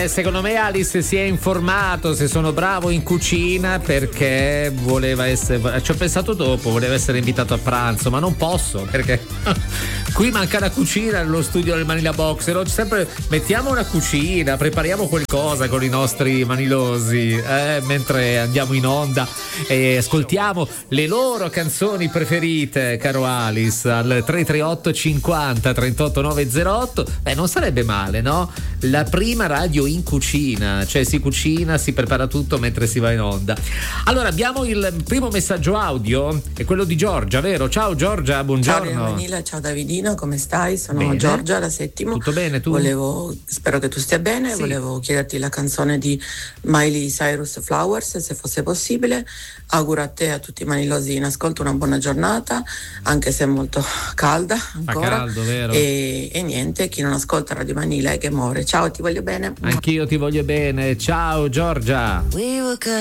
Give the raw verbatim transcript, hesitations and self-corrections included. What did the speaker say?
Eh, secondo me Alice si è informato se sono bravo in cucina perché voleva essere, ci ho pensato dopo, voleva essere invitato a pranzo, ma non posso perché qui manca la cucina nello studio del Manila Box. Sempre mettiamo una cucina, prepariamo qualcosa con i nostri manilosi eh, mentre andiamo in onda e ascoltiamo le loro canzoni preferite, caro Alice, al tre tre otto cinquanta trentotto novecentotto. Beh, non sarebbe male, no? La prima radio in cucina, cioè si cucina, si prepara tutto mentre si va in onda. Allora abbiamo il primo messaggio audio, è quello di Giorgia, vero? Ciao Giorgia, buongiorno. Ciao Manila, ciao Davidino, come stai? Sono bene. Giorgia, la settima. Tutto bene, tu? Volevo, spero che tu stia bene, sì. Volevo chiederti la canzone di Miley Cyrus, Flowers, se fosse possibile. Auguro a te e a tutti i manilosi in ascolto una buona giornata, anche se è molto calda ancora. Fa caldo, vero? E, e niente, chi non ascolta Radio Manila è che muore. Ciao, ti voglio bene. Anch'io ti voglio bene, ciao Giorgia.